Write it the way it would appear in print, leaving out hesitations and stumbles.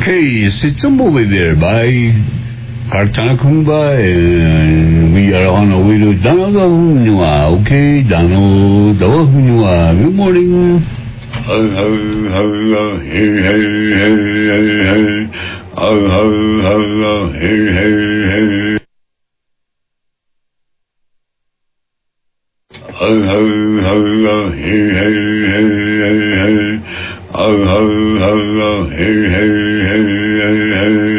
Okay, it's a movie there by Kartana Kumba, and we are on our way to Dano. Okay, Dano, good morning. Ho, ho, ho, hey, hey, hey, hey, hey. Ho, ho, ho, hey, hey, hey. Ho, ho, ho, hey, hey, hey, hey, hey. Ho, ho, ho, hey, hey, hey, hey, hey.